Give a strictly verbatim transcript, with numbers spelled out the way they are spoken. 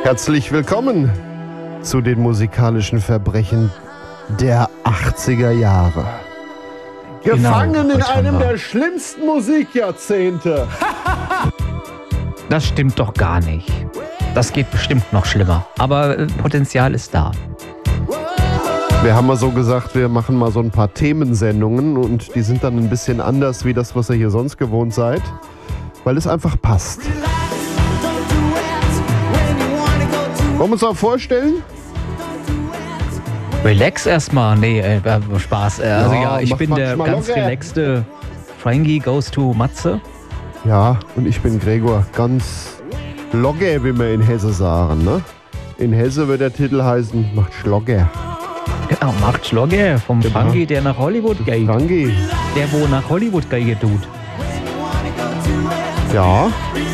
Herzlich willkommen zu den musikalischen Verbrechen der achtziger Jahre. Gefangen Genau, in heute haben einem wir- der schlimmsten Musikjahrzehnte. Das stimmt doch gar nicht. Das geht bestimmt noch schlimmer. Aber äh, Potenzial ist da. Wir haben mal so gesagt, wir machen mal so ein paar Themensendungen und die sind dann ein bisschen anders wie das, was ihr hier sonst gewohnt seid, weil es einfach passt. Wollen wir uns auch vorstellen? Relax erstmal. Nee, äh, äh, Spaß. Äh, also Ja, ja, ich mach bin mal der mal ganz locker. relaxte Frankie Goes to Matze. Ja, und ich bin Gregor, ganz logge, wie wir in Hesse sagen, ne? In Hesse wird der Titel heißen, macht Schlogger. Ja, macht Schlogge vom Genau. Frankie, der nach Hollywood geht. Frankie. Der, wo nach Hollywood geht, tut. Ja,